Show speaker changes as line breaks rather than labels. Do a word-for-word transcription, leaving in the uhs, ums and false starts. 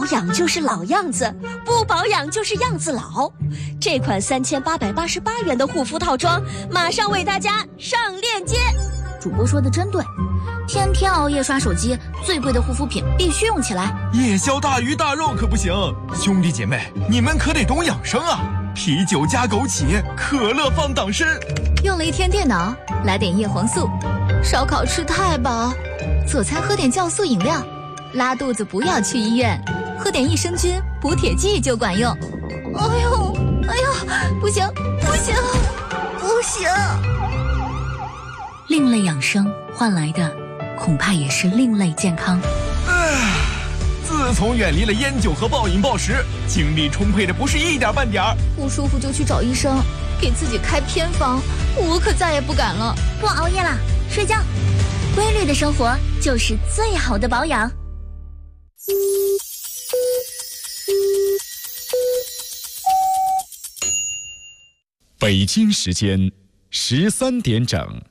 养就是老样子，不保养就是样子老。这款三千八百八十八元的护肤套装，马上为大家上链接。
主播说的真对，天天熬夜刷手机，最贵的护肤品必须用起来。
夜宵大鱼大肉可不行，兄弟姐妹，你们可得懂养生啊！啤酒加枸杞，可乐放党参。
用了一天电脑，来点叶黄素。烧烤吃太饱，佐餐喝点酵素饮料。拉肚子不要去医院，喝点益生菌补铁剂就管用。哎呦，哎呦，不行，不行，不行！另类养生换来的，恐怕也是另类健康。
唉，自从远离了烟酒和暴饮暴食，精力充沛的不是一点半点儿。
不舒服就去找医生，给自己开偏方，我可再也不敢了。
不熬夜啦，睡觉。规律的生活就是最好的保养。
北京时间十三点整。